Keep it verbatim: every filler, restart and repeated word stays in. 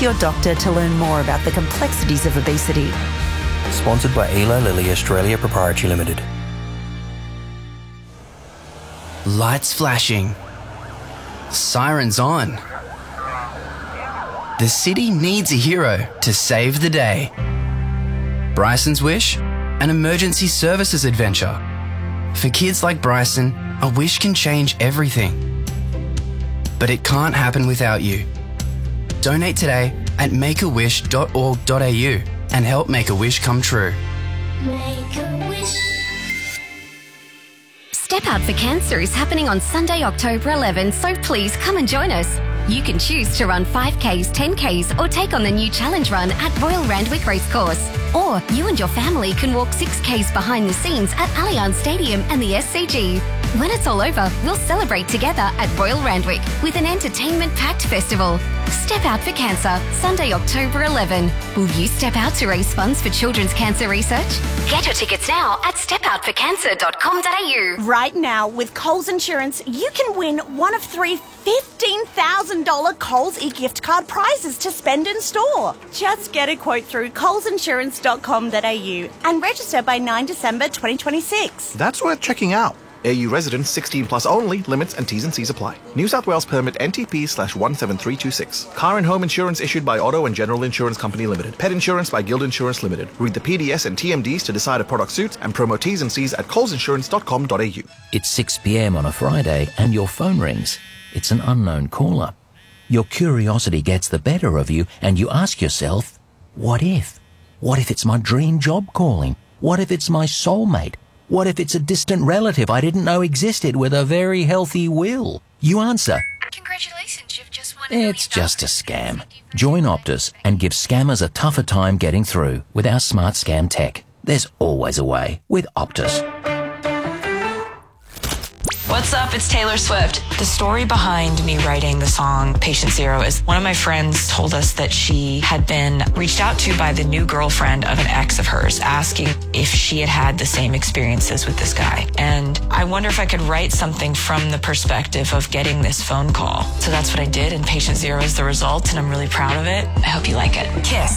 your doctor to learn more about the complexities of obesity. Sponsored by Eli Lilly Australia Proprietary Limited. Lights flashing. Sirens on. The city needs a hero to save the day. Bryson's Wish, an emergency services adventure. For kids like Bryson, a wish can change everything. But it can't happen without you. Donate today at make a wish dot org dot a u and help make a wish come true. Make a wish. Step Out for Cancer is happening on Sunday, October eleventh, so please come and join us. You can choose to run five Ks, ten Ks or take on the new challenge run at Royal Randwick Racecourse. Or you and your family can walk six Ks behind the scenes at Allianz Stadium and the S C G. When it's all over, we'll celebrate together at Royal Randwick with an entertainment-packed festival. Step Out for Cancer, Sunday, October eleventh. Will you step out to raise funds for children's cancer research? Get your tickets now at step out for cancer dot com dot a u. Right now, with Coles Insurance, you can win one of three fifteen thousand dollars Coles e-gift card prizes to spend in store. Just get a quote through coles insurance dot com dot a u and register by the ninth of December twenty twenty-six. That's worth checking out. A U residents sixteen plus only. Limits and T's and C's apply. New South Wales permit N T P slash one seven three two six. Car and home insurance issued by Auto and General Insurance Company Limited. Pet insurance by Guild Insurance Limited. Read the P D S and T M Ds to decide a product suits and promo T's and C's at coles insurance dot com dot a u. It's six p.m. on a Friday and your phone rings. It's an unknown caller. Your curiosity gets the better of you and you ask yourself, what if? What if it's my dream job calling? What if it's my soulmate? What if it's a distant relative I didn't know existed with a very healthy will? You answer, Congratulations, you've just won. it's just a scam. Join Optus and give scammers a tougher time getting through with our smart scam tech. There's always a way with Optus. What's up? It's Taylor Swift. The story behind me writing the song Patient Zero is one of my friends told us that she had been reached out to by the new girlfriend of an ex of hers, asking if she had had the same experiences with this guy. And I wonder if I could write something from the perspective of getting this phone call. So that's what I did, and Patient Zero is the result, and I'm really proud of it. I hope you like it. Kiss.